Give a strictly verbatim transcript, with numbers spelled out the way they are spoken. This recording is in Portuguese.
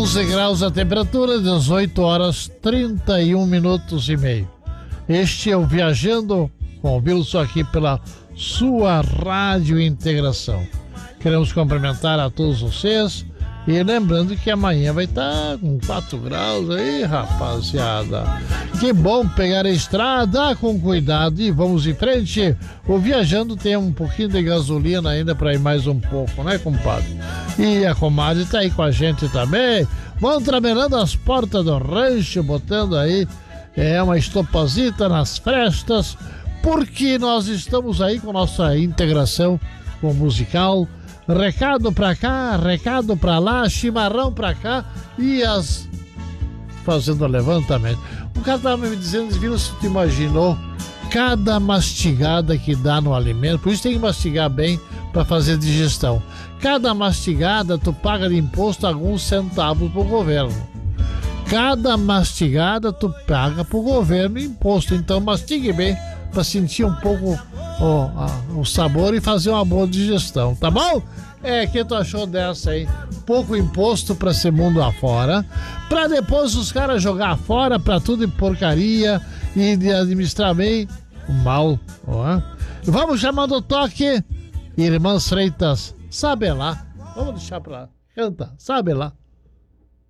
onze graus a temperatura, dezoito horas trinta e um minutos e meio. Este é o Viajando com o Wilson aqui pela sua Rádio Integração. Queremos cumprimentar a todos vocês e lembrando que amanhã vai estar com quatro graus aí, rapaziada. Que bom pegar a estrada com cuidado e vamos em frente. O Viajando tem um pouquinho de gasolina ainda para ir mais um pouco, né, compadre? E a comadre tá aí com a gente também. Vão trabalhando as portas do rancho, botando aí é, uma estopazita nas frestas, porque nós estamos aí com nossa integração com o musical. Recado pra cá, recado pra lá, chimarrão pra cá e as... fazendo levantamento. O cara tava me dizendo, viu, se tu imaginou cada mastigada que dá no alimento, por isso tem que mastigar bem para fazer digestão. Cada mastigada tu paga de imposto alguns centavos pro governo. Cada mastigada tu paga pro governo imposto, então mastigue bem para sentir um pouco ó, a, o sabor e fazer uma boa digestão, tá bom? É, que tu achou dessa aí? Pouco imposto pra ser mundo afora, pra depois os caras jogar fora pra tudo em porcaria e de administrar bem o mal, ó. Vamos chamando o toque, Irmãs Freitas, sabe lá, vamos deixar pra lá, canta, sabe lá.